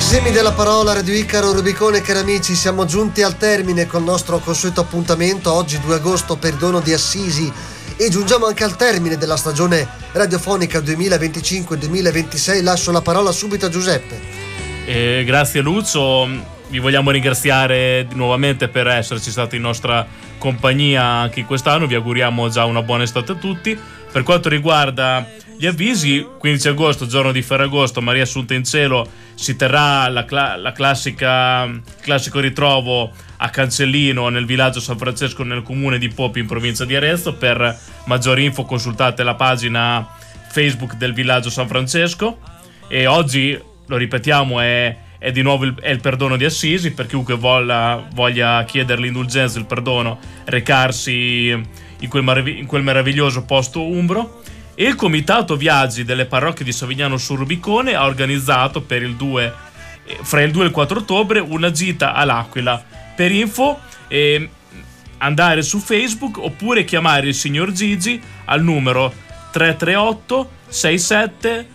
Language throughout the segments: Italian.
Semi della parola, Radio Icaro, Rubicone, cari amici, siamo giunti al termine col nostro consueto appuntamento. Oggi 2 agosto, perdono di Assisi, e giungiamo anche al termine della stagione radiofonica 2025-2026. Lascio la parola subito a Giuseppe. Grazie Luzzo, vi vogliamo ringraziare nuovamente per esserci stati in nostra compagnia anche in quest'anno. Vi auguriamo già una buona estate a tutti. Per quanto riguarda gli avvisi, 15 agosto, giorno di Ferragosto, Maria Assunta in Cielo, si terrà la classico ritrovo a Cancellino, nel villaggio San Francesco, nel comune di Poppi, in provincia di Arezzo. Per maggiori info consultate la pagina Facebook del villaggio San Francesco. E oggi, lo ripetiamo, è di nuovo il perdono di Assisi, per chiunque voglia chiedere l'indulgenza, il perdono, recarsi in quel meraviglioso posto umbro. E il comitato viaggi delle parrocchie di Savignano sul Rubicone ha organizzato fra il 2 e il 4 ottobre una gita all'Aquila. Per info andare su Facebook oppure chiamare il signor Gigi al numero 338 67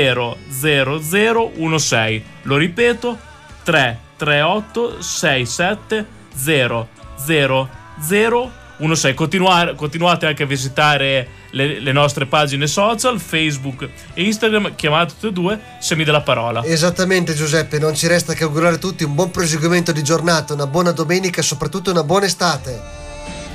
00016. Lo ripeto, 338 67 00016. Continuate anche a visitare le nostre pagine social, Facebook e Instagram, chiamate tutte e due Semi della Parola. Esattamente Giuseppe, non ci resta che augurare a tutti un buon proseguimento di giornata, una buona domenica e soprattutto una buona estate.